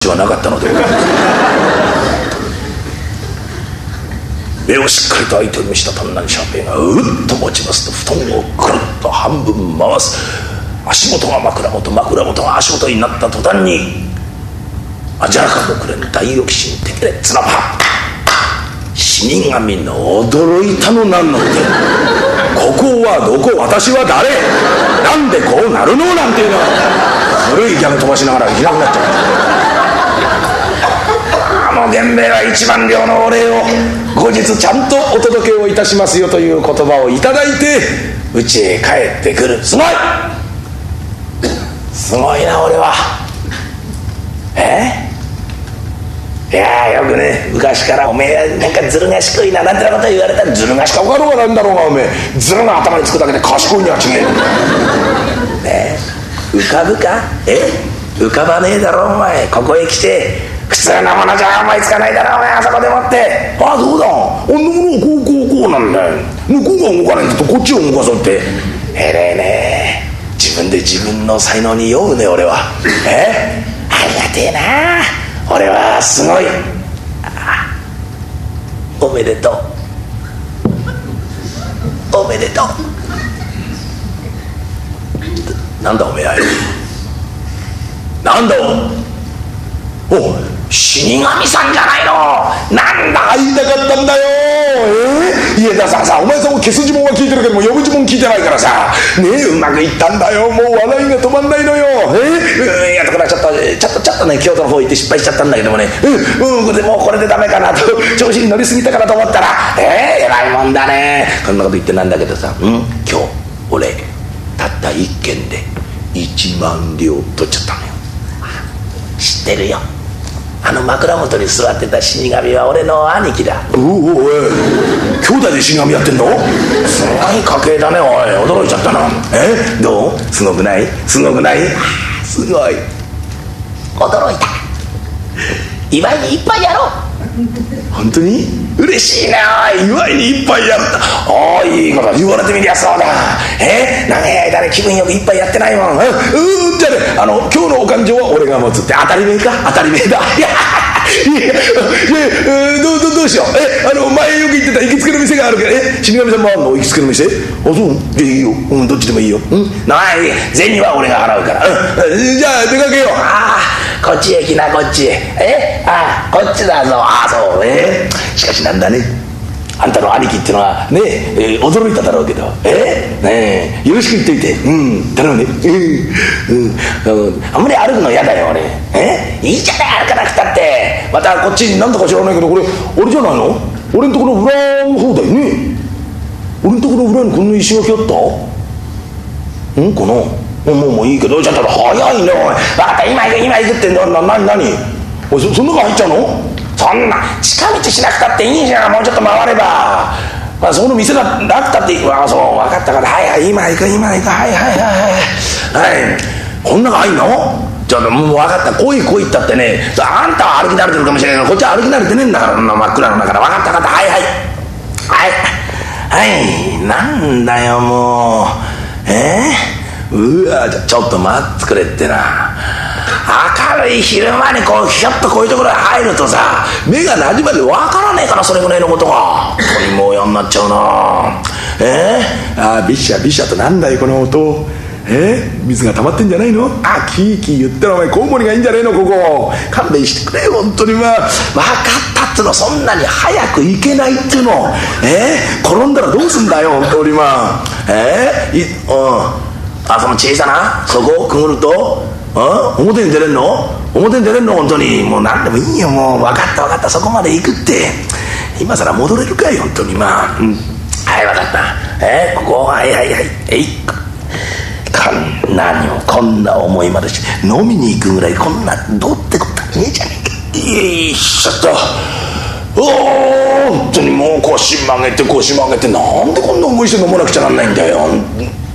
はなかったので目をしっかりと相手を見した短男シャーペイがうっと持ちますと布団をくるっと半分回す。足元が枕元、枕元が足元になった途端にアジャラカ木蓮大翼神テレッツナパ死神の驚いたのなんのってここはどこ、私は誰、なんでこうなるのなんていうのは古いギャグ飛ばしながらいなくなっちゃう。源兵衛は一万両のお礼を後日ちゃんとお届けをいたしますよという言葉をいただいて家へ帰ってくる。すごいすごいな俺は。いやよくね昔からおめえなんかずる賢いななんてなこと言われたらずる賢かろうがなんだろうがおめえずるが頭につくだけで賢いには違えねえ浮かぶか浮かばねえだろお前。ここへ来て普通のものじゃ思いつかないだろお前。あそこでもってああそうだあんなものをこうなんだよ向こうが動かないんだとこっちを動かそうって偉いね。自分で自分の才能に酔うね俺は。ありがてえな俺はすごい。おめでとうおめでとう。なんだおめえあいなんだお死神さんじゃないの。なんだ言いたかったんだよ。家田さんさお前さんも消す呪文は聞いてるけども呼ぶ呪文聞いてないからさねえうまくいったんだよ。もう笑いが止まんないのよ。いやだからちょっとね京都の方行って失敗しちゃったんだけどもねもうこれでダメかなと調子に乗りすぎたからと思ったら偉いもんだね。こんなこと言ってなんだけどさ今日俺たった一件で1万両取っちゃったのよ。知ってるよ。あの枕元に座ってた死神は俺の兄貴だ。兄弟で死神やってんの。すごい家系だねおい。驚いちゃったな。どうすごくないすごくないすごい驚いた。祝いに一杯やろう。本当に嬉しいな。祝いに一杯やるんだ。いいこと言われてみりゃそうだ。長い間ね気分よく一杯やってないもん。じゃあね今日のお勘定は俺が持つって当たり前か。当たり前だ。どうしよう。前よく言ってた行きつけの店があるけど死神さんもあるの行きつけの店。そういいよどっちでもいいよ。銭は俺が払うから。じゃあ出かけよう。こっちへ来なこっちへ。こっちだぞ。そうしかしなんだねあんたの兄貴ってのはね驚いただろうけどよろしく言っといて頼むね。あんまり歩くの嫌だよ俺。いいじゃない歩かなくたって。またこっちに何とか知らないけどこれ俺じゃないの。俺んところ裏の方だよね。俺んところ裏にこんな石垣あったかな。もういいけどちょっと早いねおい。分かった今行くって何おいそんなの入っちゃうの。そんな近道しなくたっていいじゃん。もうちょっと回ればそこの店がなくたってそう分かったから今行くこんなの入んの。ちょっともう分かった来いったってねあんたは歩き慣れてるかもしれないけどこっちは歩き慣れてねえんだから真っ暗の中で。分かったなんだよもうちょっと待ってくれってな。明るい昼間にひょっとこういうところへ入るとさ目がなじまで分からねえからそれぐらいのことが本当にもう嫌になっちゃうな。ビシャとなんだよこの音。水が溜まってんじゃないの。キー言ってるお前コウモリがいいんじゃねえのここ。勘弁してくれよ本当に。分かったっつうの。そんなに早く行けないっつうの。転んだらどうすんだよ本当にその小さなそこをくぐると表に出れんの本当に。もう何でもいいよもう。分かったそこまで行くって今さら戻れるかい本当に。分かったここ何をこんな思いまでして飲みに行くぐらいこんなどうってことはねえじゃねえか。しちゃった本当にもう腰曲げてなんでこんな思いして飲まなくちゃなんないんだよ。